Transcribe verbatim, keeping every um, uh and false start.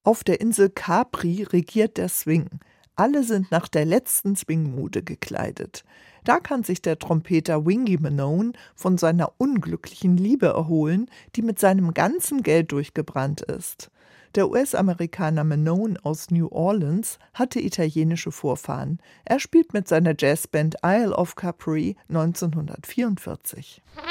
Auf der Insel Capri regiert der Swing. Alle sind nach der letzten Swing-Mode gekleidet. Da kann sich der Trompeter Wingy Manone von seiner unglücklichen Liebe erholen, die mit seinem ganzen Geld durchgebrannt ist. Der U S-Amerikaner Manone aus New Orleans hatte italienische Vorfahren. Er spielt mit seiner Jazzband Isle of Capri neunzehnhundertvierundvierzig.